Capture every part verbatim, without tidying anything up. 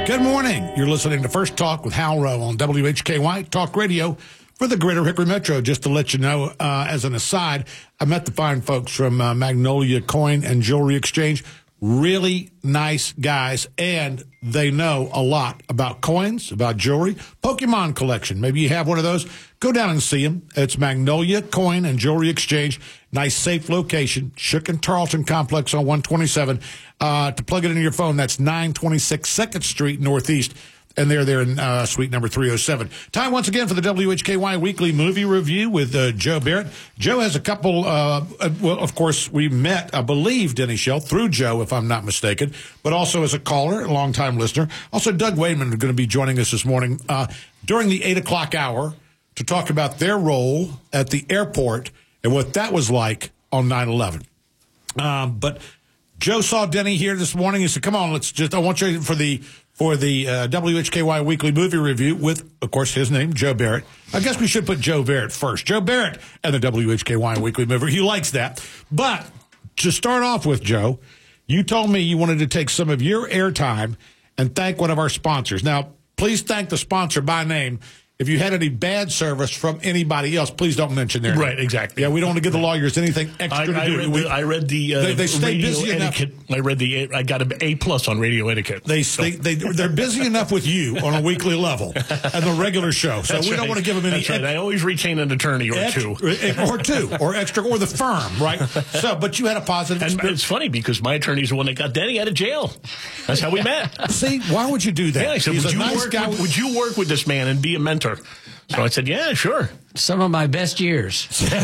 Good morning. You're listening to First Talk with Hal Rowe on W H K Y Talk Radio for the Greater Hickory Metro. Just to let you know, uh, as an aside, I met the fine folks from uh, Magnolia Coin and Jewelry Exchange. Really nice guys, and they know a lot about coins, about jewelry, Pokemon collection. Maybe you have one of those. Go down and see them. It's Magnolia Coin and Jewelry Exchange. Nice, safe location. Shook and Tarleton Complex on one twenty-seven. Uh, to plug it into your phone, that's nine twenty-six second Street Northeast. And they're there in uh, suite number three oh seven. Time once again for the W H K Y Weekly Movie Review with uh, Joe Barrett. Joe has a couple, uh, uh, well, of course, we met, I believe, Denny Shell, through Joe, if I'm not mistaken, but also as a caller, a longtime listener. Also, Doug Wademan is going to be joining us this morning uh, during the eight o'clock hour to talk about their role at the airport and what that was like on nine eleven. Um, but Joe saw Denny here this morning. He said, come on, let's just, I want you for the... for the uh, W H K Y Weekly Movie Review with, of course, his name, Joe Barrett. I guess we should put Joe Barrett first. Joe Barrett and the W H K Y Weekly Movie. He likes that. But to start off with, Joe, you told me you wanted to take some of your airtime and thank one of our sponsors. Now, please thank the sponsor by name. If you had any bad service from anybody else, please don't mention their name. Right, exactly. Yeah, we don't want to give the lawyers anything extra I, to I do. read We, the, I read the uh, they, they stay radio busy enough. etiquette. I read the. I got an A plus on radio etiquette. They, so. they, they, they're busy enough with you on a weekly level and the regular show. So That's we right. don't want to give them any. That's right. I always retain an attorney or extra, two. Or two. Or extra. Or the firm, right? So, but you had a positive and experience. it's funny because my attorney's the one that got Denny out of jail. That's how we met. See, why would you do that? Yeah, I said, He's would a you, nice work guy. with, would you work with this man and be a mentor? So I said, yeah, sure. Some of my best years.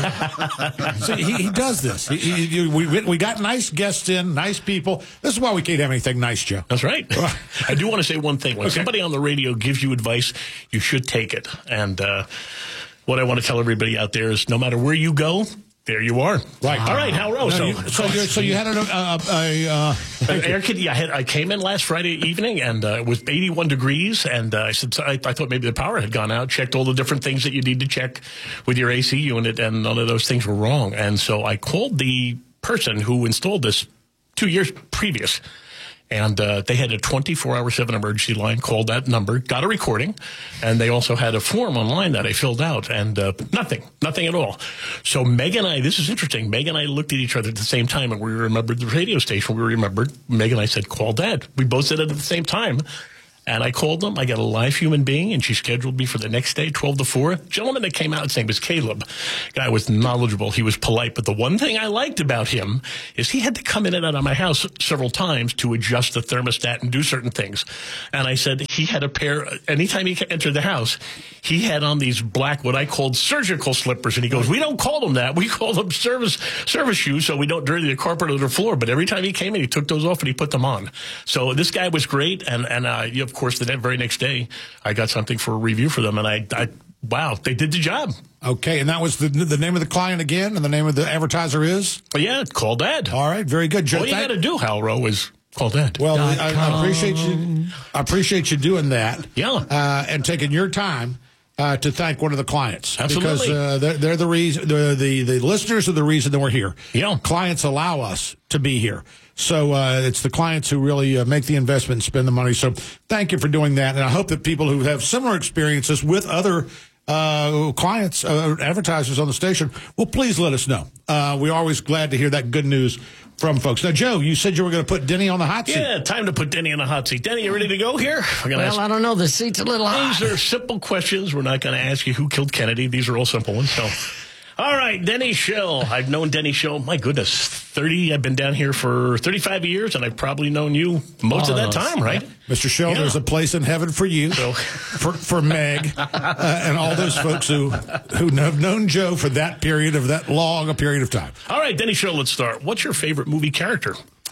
See, he, he does this. He, he, we, we got nice guests in, nice people. This is why we can't have anything nice, Joe. That's right. I do want to say one thing. When okay. somebody on the radio gives you advice, you should take it. And uh, what I want to tell everybody out there is no matter where you go, there you are. Right. All right, Hal Rowe. No, so, you, so, you're, so you had a, uh, a, uh, an air kit. Yeah, I, had, I came in last Friday evening, and uh, it was eighty-one degrees. And uh, I said, so I, I thought maybe the power had gone out. Checked all the different things that you need to check with your A C unit, and none of those things were wrong. And so I called the person who installed this two years previous. And uh, they had a twenty-four hour seven emergency line, called that number, got a recording, and they also had a form online that I filled out, and uh, nothing, nothing at all. So Meg and I, this is interesting, Meg and I looked at each other at the same time, and we remembered the radio station. We remembered, Meg and I said, call Dad. We both said it at the same time. And I called them. I got a live human being, and she scheduled me for the next day, twelve to four. The gentleman that came out, his name was Caleb. Guy was knowledgeable. He was polite. But the one thing I liked about him is he had to come in and out of my house several times to adjust the thermostat and do certain things. And I said he had a pair, anytime he entered the house, he had on these black, what I called surgical slippers. And he goes, we don't call them that. We call them service service shoes so we don't dirty the carpet or the floor. But every time he came in, he took those off and he put them on. So this guy was great. And, and uh, you have Of course, the very next day, I got something for a review for them, and I, I wow, they did the job. Okay, and that was the the name of the client again, and the name of the advertiser is? But yeah, call Dad. All right, very good. Joe, all you got to do, Hal Rowe, is call Dad. Well, I, I appreciate you. I appreciate you doing that. Yeah, uh, and taking your time. Uh, to thank one of the clients. Absolutely. Because uh, they're, they're the reason, the, the, the listeners are the reason that we're here. Yeah. Clients allow us to be here. So uh, it's the clients who really uh, make the investment and spend the money. So thank you for doing that. And I hope that people who have similar experiences with other uh, clients, uh, advertisers on the station, will please let us know. Uh, we're always glad to hear that good news from folks. Now, Joe, you said you were going to put Denny on the hot seat. Yeah, time to put Denny on the hot seat. Denny, you ready to go here? We're gonna Well, ask, I don't know. The seat's a little hot. these are simple questions. We're not going to ask you who killed Kennedy. These are all simple ones. So, all right, Denny Shell. I've known Denny Shell, my goodness, thirty. I've been down here for thirty-five years, and I've probably known you most of that time, right? Mister Shell, Yeah. there's a place in heaven for you, So- for, for Meg, uh, and all those folks who who have known Joe for that period of that long a period of time. All right, Denny Shell, let's start. What's your favorite movie character?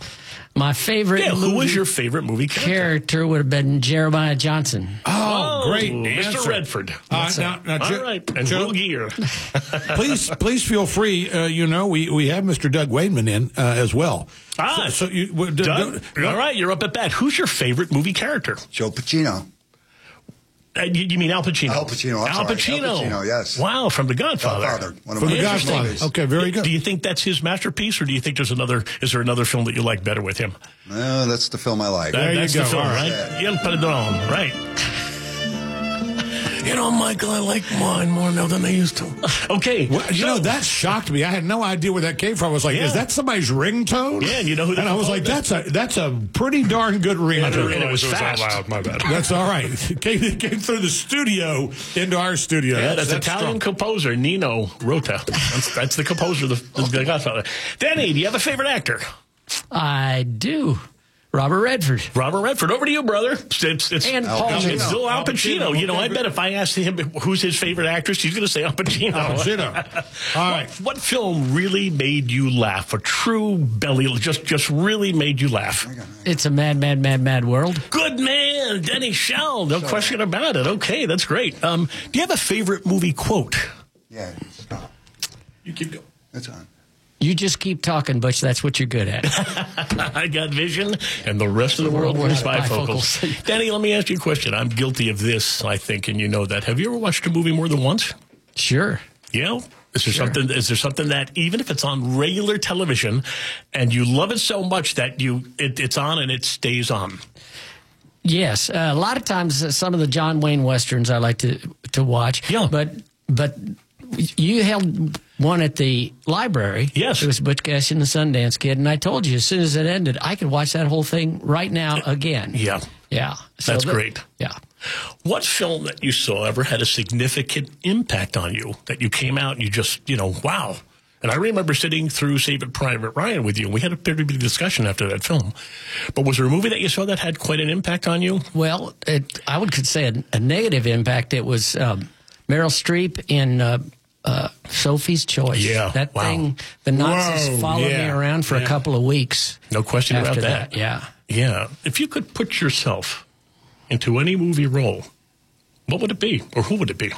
My favorite Yeah, movie who was your favorite movie character? character would have been Jeremiah Johnson. Oh, great Mister answer. Redford. Uh, now, now, All Jo- right, and Joe, Will Gear. please, please feel free. Uh, you know, we, we have Mister Doug Wademan in uh, as well. Ah, so, so you, w- d- Doug, d- all right, you're up at bat. Who's your favorite movie character? Joe Pacino. Uh, you, you mean Al Pacino? Al Pacino, I'm Al sorry. Pacino. Al Pacino, yes. Wow, from The Godfather. Godfather, one of For my The favorite Godfather. movies. Okay, very good. Do you think that's his masterpiece, or do you think there's another? Is there another film that you like better with him? Uh, that's the film I like. That- There you that's go. the film, All right? right. El Padrón, right? You know, Michael, I like mine more now than I used to. Okay, Well, you so- know, that shocked me. I had no idea where that came from. I was like, Yeah. is that somebody's ringtone? Yeah, and you know who And I was like, composed that's a that's a pretty darn good And ringtone. it was fast. My bad. That's all right. It came, it came through the studio into our studio. Yeah, that's, that's Italian strong. composer Nino Rota. That's, that's the composer of the, the Godfather. Danny, do you have a favorite actor? I do. Robert Redford. Robert Redford. Over to you, brother. It's, it's, it's, And Al Paul Pacino. Newman. it's still Al Al Pacino. Pacino. You know, I Okay, bet if I asked him who's his favorite actress, he's going to say Al Pacino. Al Pacino. All right. What film really made you laugh? A true belly, just just really made you laugh. It's a mad, mad, mad, mad world. Good man, Denny Shell. No question about it. Okay, that's great. Um, do you have a favorite movie quote? Yeah, stop. You keep going. It's on. You just keep talking, Butch. That's what you're good at. I got vision, and the rest of the world wears bifocals. bifocals. Danny, let me ask you a question. I'm guilty of this, I think, and you know that. Have you ever watched a movie more than once? Sure. Yeah. Is there something? Is there something that even if it's on regular television, and you love it so much that you it, it's on and it stays on? Yes, uh, a lot of times uh, some of the John Wayne westerns I like to to watch. Yeah. but but you held one at the library. Yes. It was Butch Cassidy and the Sundance Kid, and I told you as soon as it ended, I could watch that whole thing right now again. Yeah. Yeah, So That's that- great. Yeah. What film that you saw ever had a significant impact on you that you came out and you just, you know, wow. And I remember sitting through Saving Private Ryan with you, and we had a pretty big discussion after that film. But was there a movie that you saw that had quite an impact on you? Well, it, I would could say a, a negative impact. It was um, Meryl Streep in uh, uh, Sophie's Choice. Yeah, that wow. thing. The Nazis Whoa, followed yeah, me around for yeah. a couple of weeks. No question after about that. that. Yeah. Yeah. If you could put yourself into any movie role, what would it be? Or who would it be?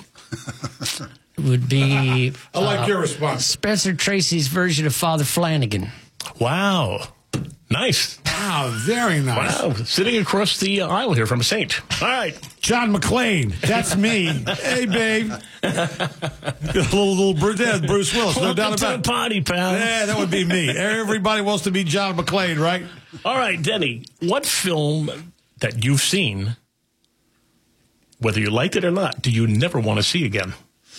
It would be I like your response. Spencer Tracy's version of Father Flanagan. Wow. Nice. Wow, very nice. Wow. Sitting across the aisle here from a saint. All right. John McClane, that's me. Hey, babe. little little Bruce, yeah, Bruce Willis, no doubt Welcome to about the it. party, pal. Yeah, that would be me. Everybody wants to be John McClane, right? All right, Denny, what film that you've seen, whether you liked it or not, do you never want to see again?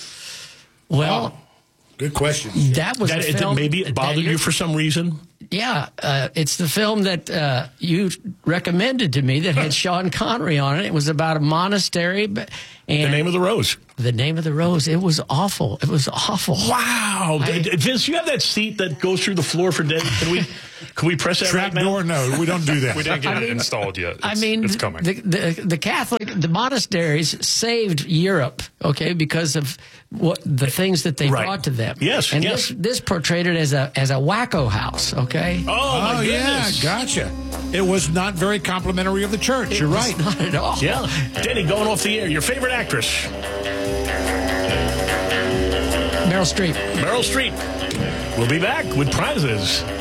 Well, Good question. that was That, a it, film. maybe it bothered that- you for some reason? Yeah, uh, it's the film that uh, you recommended to me that had Sean Connery on it. It was about a monastery, but- and The Name of the Rose. The Name of the Rose. It was awful. It was awful. Wow. I- D- Vince, you have that seat that goes through the floor for Denny. Can we can we press that Trap right now? door? No, we don't do that. We didn't get I it mean- installed yet. It's, I mean, it's coming. The, the the Catholic, the monasteries saved Europe, okay, because of what the things that they Right. brought to them. Yes, and yes. this this portrayed it as a as a wacko house, okay. Oh, my Oh, yeah, goodness. gotcha. It was not very complimentary of the church. You're right. Not at all. Yeah. Denny, going off the air, your favorite actress? Meryl Streep. Meryl Streep. We'll be back with prizes.